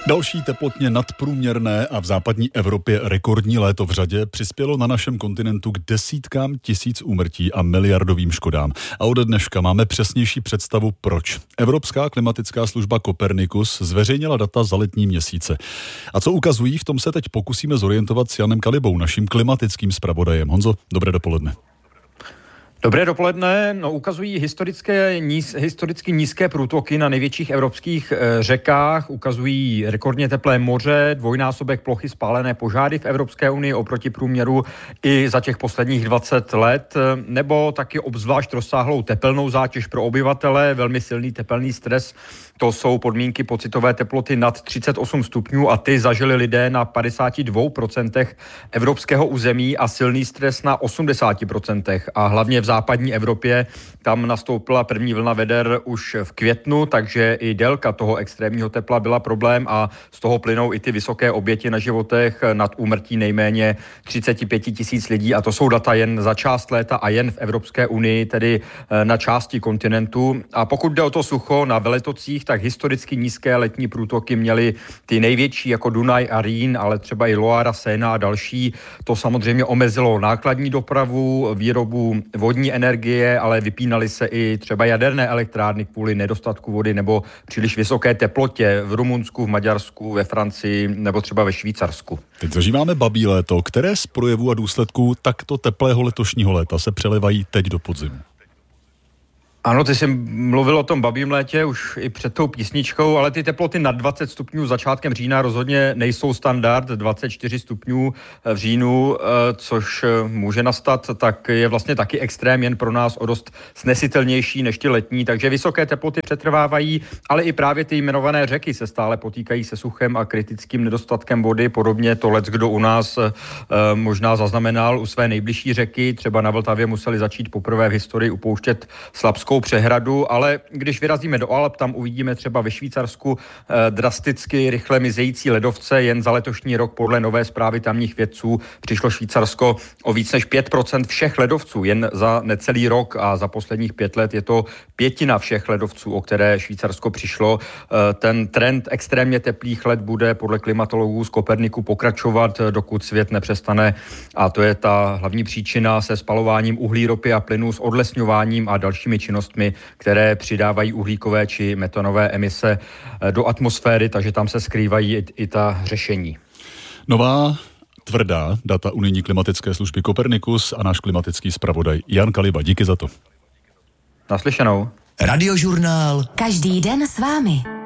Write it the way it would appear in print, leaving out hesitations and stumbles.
Další teplotně nadprůměrné a v západní Evropě rekordní léto v řadě přispělo na našem kontinentu k desítkám tisíc úmrtí a miliardovým škodám. A ode dneška máme přesnější představu proč. Evropská klimatická služba Copernicus zveřejnila data za letní měsíce. A co ukazují, v tom se teď pokusíme zorientovat s Janem Kalibou, naším klimatickým zpravodajem. Honzo, dobré dopoledne. Dobré dopoledne. Ukazují historicky nízké průtoky na největších evropských řekách, ukazují rekordně teplé moře, dvojnásobek plochy spálené požáry v Evropské unii oproti průměru i za těch posledních 20 let, nebo taky obzvlášť rozsáhlou tepelnou zátěž pro obyvatele, velmi silný tepelný stres. To jsou podmínky pocitové teploty nad 38 stupňů a ty zažili lidé na 52% evropského území a silný stres na 80%. A hlavně v západní Evropě tam nastoupila první vlna veder už v květnu, takže i délka toho extrémního tepla byla problém a z toho plynou i ty vysoké oběti na životech, nad úmrtí nejméně 35 tisíc lidí a to jsou data jen za část léta a jen v Evropské unii, tedy na části kontinentu. A pokud jde o to sucho na veletocích, tak historicky nízké letní průtoky měly ty největší jako Dunaj a Rýn, ale třeba i Loara, Séna a další. To samozřejmě omezilo nákladní dopravu, výrobu vodní energie, ale vypínaly se i třeba jaderné elektrárny kvůli nedostatku vody nebo příliš vysoké teplotě v Rumunsku, v Maďarsku, ve Francii nebo třeba ve Švýcarsku. Teď zažíváme babí léto. Které z projevů a důsledků takto teplého letošního léta se přelevají teď do podzimu? Ano, ty jsi mluvil o tom babím létě už i před tou písničkou, ale ty teploty nad 20 stupňů začátkem října rozhodně nejsou standard. 24 stupňů v říjnu, což může nastat, tak je vlastně taky extrém, jen pro nás o dost snesitelnější než ty letní. Takže vysoké teploty přetrvávají, ale i právě ty jmenované řeky se stále potýkají se suchem a kritickým nedostatkem vody. Podobně to leckdo u nás možná zaznamenal u své nejbližší řeky. Třeba na Vltavě museli začít poprvé v historii upouštět Slabskou přehradu, ale když vyrazíme do Alp, tam uvidíme třeba ve Švýcarsku drasticky rychle mizející ledovce. Jen za letošní rok podle nové zprávy tamních vědců přišlo Švýcarsko o víc než 5% všech ledovců. Jen za necelý rok a za posledních 5 let je to 1/5 všech ledovců, o které Švýcarsko přišlo. Ten trend extrémně teplých let bude podle klimatologů z Koperniku pokračovat, dokud svět nepřestane. A to je ta hlavní příčina se spalováním uhlí, ropy a plynu, s odlesňováním a dalšími činnostmi, které přidávají uhlíkové či metanové emise do atmosféry, takže tam se skrývají i ta řešení. Nová tvrdá data unijní klimatické služby Copernicus a náš klimatický zpravodaj Jan Kaliba. Díky za to. Naslyšenou. Radiožurnál. Každý den s vámi.